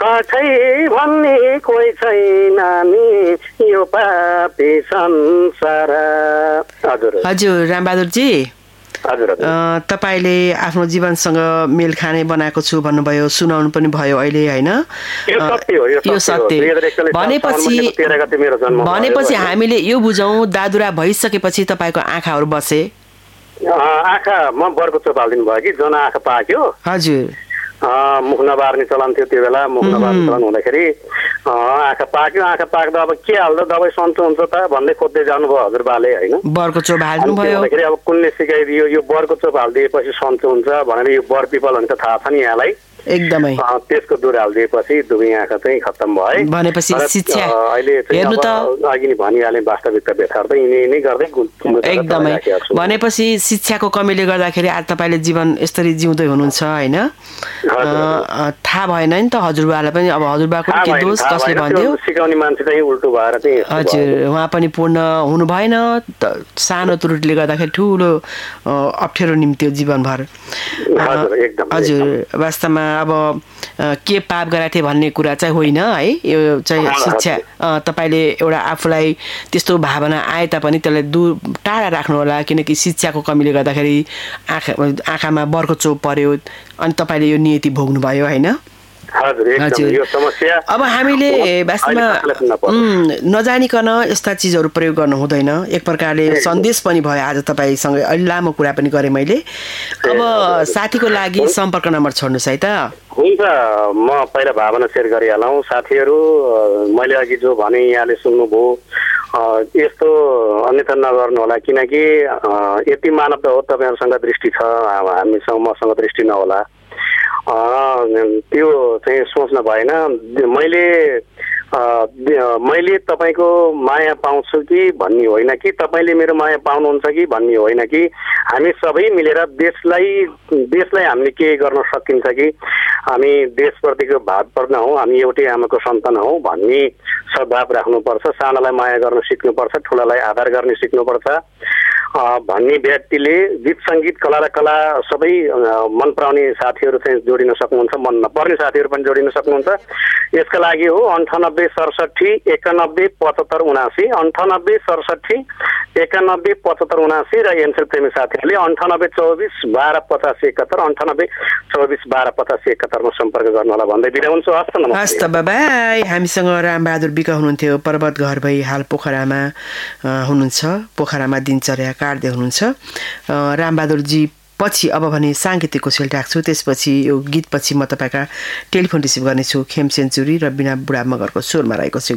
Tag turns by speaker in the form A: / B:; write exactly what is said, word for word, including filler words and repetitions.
A: छै भन्ने कोही छैन नि यो पापी संसार। हजुर
B: हजुर रामबहादुरजी,
A: हजुर
B: तपाईँले आफ्नो जीवनसँग मेल खाने बनाएको छु भन्नुभयो, सुनाउनु पनि भयो अहिले होइन?
A: यो सत्य
B: भनेपछि भनेपछि हामीले यो बुझौँ दादुरा भइसकेपछि तपाईँको आँखाहरू बसे?
A: आँखामा बर्को चोप हालिदिनु भयो कि जना आँखा पाक्यो।
B: हजुर
A: मुख नबार्ने चलन थियो त्यो बेला। मुख नबार्ने चलन हुँदाखेरि आँखा पाक्यो। आँखा पाक्दा अब के हाल्दा दबाई सन्चो हुन्छ त भन्दै खोज्दै जानुभयो हजुरबाले होइन?
B: बर्को चोप हाल्नु भयो।
A: अब कुनले सिकाइदियो यो बर्को चोप हालिदिएपछि सन्चो हुन्छ भनेर यो बर पिपल भने त थाहा छ नि यहाँलाई?
B: एकदमै।
A: त्यसको दुध हालिदिएपछि दुवै आँखा चाहिँ खत्तम भयो
B: भनेपछि शिक्षा
A: अहिले
B: हेर्नु त
A: अघि नै भनिहालेँ वास्तविकता बेथार्दै यिनी नै गर्दै
B: एकदमै। भनेपछि शिक्षाको कमीले गर्दाखेरि आज तपाईँले जीवन यसरी जिउँदै हुनुहुन्छ होइन? थाहा भएन नि त हजुरबालाई पनि। अब हजुरबाको के दोष कसले भन्थ्यो?
A: सिकाउने मान्छे चाहिँ उल्टो भएर चाहिँ
B: हजुर उहाँ पनि पूर्ण हुनु भएन। सानो त्रुटिले गर्दाखेरि ठुलो अप्ठ्यारो निम्त्यो जीवनभर। हजुर वास्तवमा अब के पाप गराएको थिएँ भन्ने कुरा चाहिँ होइन है, यो चाहिँ शिक्षा। तपाईँले एउटा आफूलाई त्यस्तो भावना आए तापनि त्यसलाई दूर टाढा राख्नु होला, किनकि शिक्षाको कमीले गर्दाखेरि आँखा आँखामा बर्को चोप पर्यो अनि तपाईँले यो नियति भोग्नुभयो होइन?
A: हजुर।
B: अब हामीले वास्तवमा नजानिकन यस्ता चिजहरू प्रयोग गर्नु हुँदैन। एक प्रकारले सन्देश पनि भयो आज तपाईँसँग। अलि लामो कुरा पनि गरेँ मैले। अब साथीको लागि सम्पर्क नम्बर छोड्नुहोस् है त।
A: हुन्छ, म पहिला भावना सेयर गरिहालौँ। साथीहरू मैले अघि जो भने यहाँले सुन्नुभयो यस्तो अन्यथा नगर्नु होला, किनकि यति मानवता हो तपाईँहरूसँग दृष्टि छ, हामीसँग मसँग दृष्टि नहोला त्यो चाहिँ सोच्न भएन। मैले मैले तपाईँको माया पाउँछु कि भन्ने होइन कि तपाईँले मेरो माया पाउनुहुन्छ कि भन्ने होइन कि हामी सबै मिलेर देशलाई देशलाई हामीले के गर्न सकिन्छ कि हामी देशप्रतिको भावपूर्ण हौँ, हामी एउटै आमाको सन्तान हौँ भन्ने सद्भाव राख्नुपर्छ। सानालाई माया गर्न सिक्नुपर्छ, ठुलालाई आदर गर्न सिक्नुपर्छ भन्ने व्यक्तिले गीत सङ्गीत कला र कला सबै मन पराउने साथीहरू चाहिँ जोडिन सक्नुहुन्छ, मन नपर्ने साथीहरू पनि जोडिन सक्नुहुन्छ। यसका लागि हो अन्ठानब्बे सडसठी एकानब्बे पचहत्तर उनासी अन्ठानब्बे सडसठी एकानब्बे पचहत्तर उनासी र एनसेल प्रेमी साथीहरूले अन्ठानब्बे चौबिस बाह्र पचासी एकहत्तर अन्ठानब्बे चौबिस बाह्र पचासी एकहत्तरमा सम्पर्क गर्नु होला भन्दै बिदा हुन्छु। हस्त
B: हस्त बाबाई। हामीसँग रामबहादुर विक हुनुहुन्थ्यो, पर्वत घर भई हाल पोखरामा हुनुहुन्छ, पोखरामा दिनचर्या काट्दै हुनुहुन्छ। रामबहादुरजी पछि अब भने साङ्गीतिक कोसेल राख्छु, त्यसपछि यो गीतपछि म तपाईँका टेलिफोन रिसिभ गर्नेछु। खेम सेन्चुरी र बिना बुढा मगरको स्वरमा रहेको छु।